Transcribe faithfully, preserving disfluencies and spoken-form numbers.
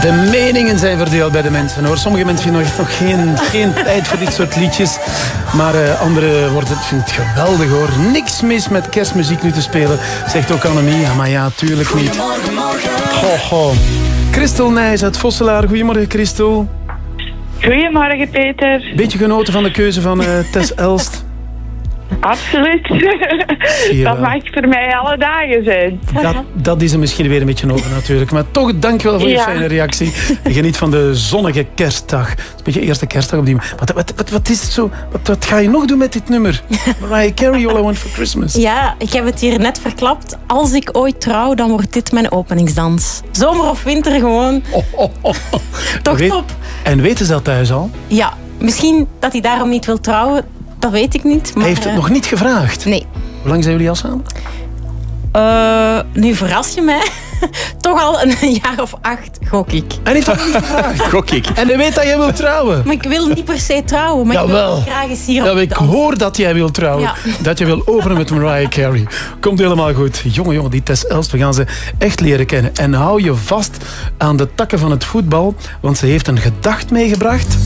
De meningen zijn verdeeld bij de mensen, hoor. Sommige mensen vinden nog, nog geen, geen tijd voor dit soort liedjes. Maar uh, anderen worden, vinden het geweldig, hoor. Niks mis met kerstmuziek nu te spelen, zegt ook Annemie. Ja, maar ja, tuurlijk niet. Goedemorgen, morgen. Ho, ho. Christel Nijs uit Vosselaar. Goedemorgen, Christel. Goedemorgen, Peter. Beetje genoten van de keuze van uh, Tess Elst? Absoluut. Dat mag voor mij alle dagen zijn. Dat, dat is er misschien weer een beetje over natuurlijk. Maar toch, dankjewel voor je Ja. fijne reactie. En geniet van de zonnige kerstdag. Het is een beetje eerste kerstdag op die... Wat, wat, wat, wat is het zo? Wat, wat ga je nog doen met dit nummer? Mariah Carey, All I Want for Christmas. Ja, ik heb het hier net verklapt. Als ik ooit trouw, dan wordt dit mijn openingsdans. Zomer of winter gewoon. Oh, oh, oh. Toch Weet- top? En weten ze dat thuis al? Ja, misschien dat hij daarom niet wil trouwen. Dat weet ik niet. Maar, Hij heeft het eh, nog niet gevraagd. Nee. Hoe lang zijn jullie al samen? Eh, nu verras je mij. Toch al een jaar of acht, gok ik. Hij heeft dat nog niet gevraagd. Gok ik. En hij weet dat jij wilt trouwen. Maar ik wil niet per se trouwen. Maar ik Jawel. wil graag eens hier Ja, op ik dansen. hoor dat jij wil trouwen. Ja. Dat je wil openen met Mariah Carey. Komt helemaal goed. Jongen, jongen, die Tess Elst, we gaan ze echt leren kennen. En hou je vast aan de takken van het voetbal, want ze heeft een gedacht meegebracht.